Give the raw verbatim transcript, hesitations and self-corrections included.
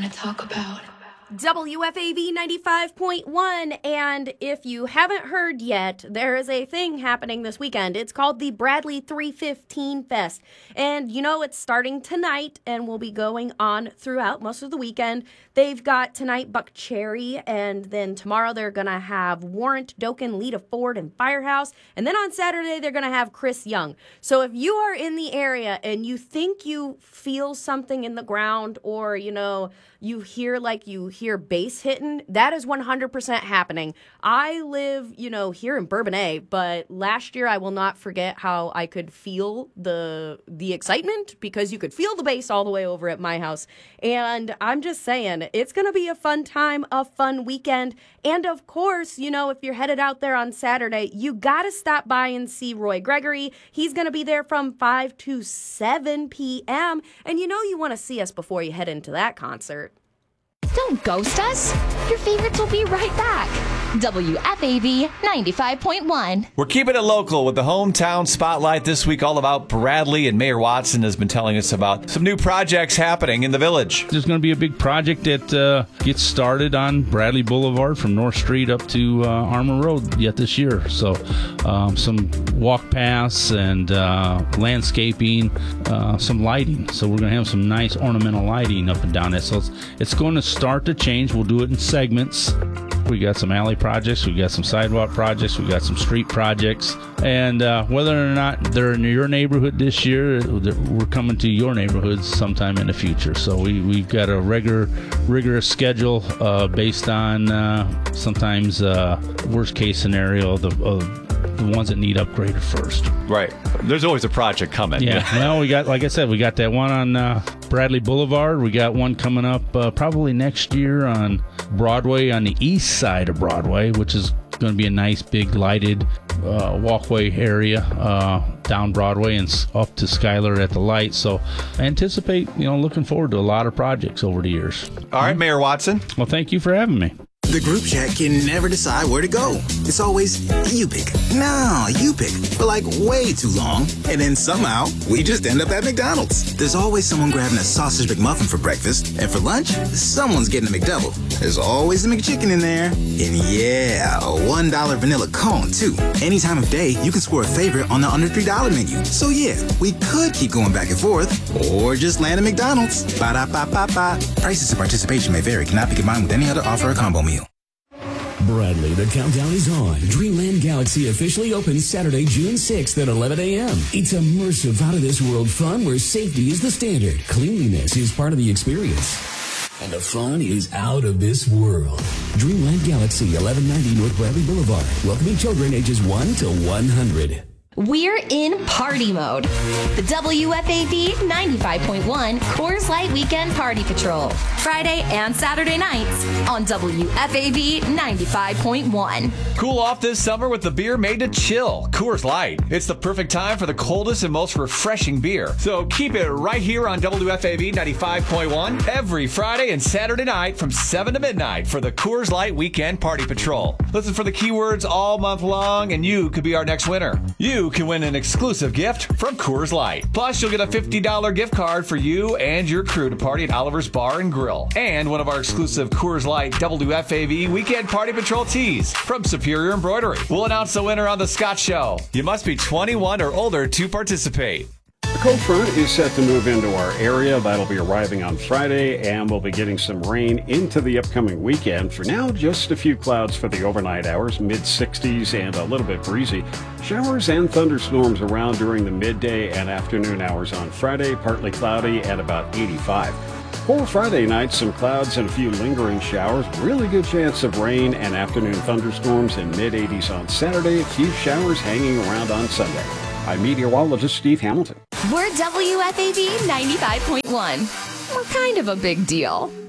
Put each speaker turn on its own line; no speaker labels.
talk about.
W F A V ninety-five point one, and if you haven't heard yet, there is a thing happening this weekend. It's called the Bradley three fifteen Fest, and you know it's starting tonight and will be going on throughout most of the weekend. They've got tonight Buck Cherry, and then tomorrow they're going to have Warrant, Dokken, Lita Ford, and Firehouse, and then on Saturday they're going to have Chris Young. So if you are in the area and you think you feel something in the ground, or, you know, you hear like you hear bass hitting, that is one hundred percent happening. I live, you know, here in Bourbonnais, but last year I will not forget how I could feel the the excitement, because you could feel the bass all the way over at my house. And I'm just saying, it's going to be a fun time, a fun weekend. And of course, you know, if you're headed out there on Saturday, you got to stop by and see Roy Gregory. He's going to be there from five to seven p.m. And you know you want to see us before you head into that concert.
Don't ghost us. Your favorites will be right back. W F A V ninety-five point one.
We're keeping it local with the Hometown Spotlight this week, all about Bradley, and Mayor Watson has been telling us about some new projects happening in the village.
There's going to be a big project that uh, gets started on Bradley Boulevard from North Street up to uh, Armour Road yet this year. So um, some walk paths and uh, landscaping, uh, some lighting. So we're going to have some nice ornamental lighting up and down it. So it's, it's going to start to change. We'll do it in segments. We got some alley projects, we got some sidewalk projects, we got some street projects, and uh, whether or not they're in your neighborhood this year, we're coming to your neighborhoods sometime in the future. So we, we've got a regular, rigorous schedule uh, based on uh, sometimes uh, worst case scenario, the uh, the ones that need upgraded first.
Right. There's always a project coming.
Yeah. Well, we got, like I said, we got that one on uh, Bradley Boulevard. We got one coming up uh, probably next year on Broadway, on the east side of Broadway, which is going to be a nice big lighted uh, walkway area uh, down Broadway and up to Schuyler at the light. So I anticipate, you know, looking forward to a lot of projects over the years.
All right, Mayor Watson.
Well, thank you for having me.
The group chat can never decide where to go. It's always, you pick. No, you pick. For like way too long. And then somehow, we just end up at McDonald's. There's always someone grabbing a sausage McMuffin for breakfast. And for lunch, someone's getting a McDouble. There's always a McChicken in there. And yeah, a one dollar vanilla cone, too. Any time of day, you can score a favorite on the under three dollar menu. So yeah, we could keep going back and forth. Or just land at McDonald's. Ba-da-ba-ba-ba. Prices and participation may vary. Cannot be combined with any other offer or combo meal.
Bradley, the countdown is on. Dreamland Galaxy officially opens Saturday, June sixth at eleven a.m. It's immersive, out-of-this-world fun where safety is the standard. Cleanliness is part of the experience. And the fun is out of this world. Dreamland Galaxy, eleven ninety North Bradley Boulevard. Welcoming children ages one to one hundred.
We're in party mode. The W F A V ninety-five point one Coors Light Weekend Party Patrol. Friday and Saturday nights on W F A V ninety-five point one.
Cool off this summer with the beer made to chill, Coors Light. It's the perfect time for the coldest and most refreshing beer. So keep it right here on W F A V ninety-five point one every Friday and Saturday night from seven to midnight for the Coors Light Weekend Party Patrol. Listen for the keywords all month long, and you could be our next winner. You can win an exclusive gift from Coors Light. Plus, you'll get a fifty dollars gift card for you and your crew to party at Oliver's Bar and Grill. And one of our exclusive Coors Light W F A V Weekend Party Patrol tees from Superior Embroidery. We'll announce the winner on The Scott Show. You must be twenty-one or older to participate.
The cold front is set to move into our area. That'll be arriving on Friday, and we'll be getting some rain into the upcoming weekend. For now, just a few clouds for the overnight hours, mid sixties and a little bit breezy. Showers and thunderstorms around during the midday and afternoon hours on Friday, partly cloudy and about eighty-five. For Friday night, some clouds and a few lingering showers. Really good chance of rain and afternoon thunderstorms in mid eighties on Saturday. A few showers hanging around on Sunday. I'm meteorologist Steve Hamilton.
We're W F A V ninety-five point one. We're kind of a big deal.